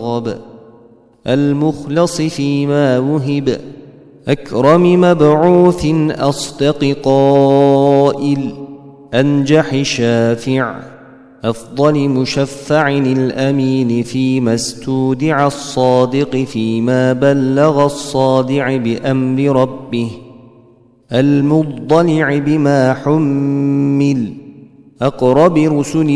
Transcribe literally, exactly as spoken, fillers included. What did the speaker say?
وارغب المخلص فيما وهب أكرم مبعوث أصدق قائل أنجح شافع أفضل مشفع الأمين فيما استودع الصادق فيما بلغ الصادع بأمر ربه المضلع بما حمل أقرب رسل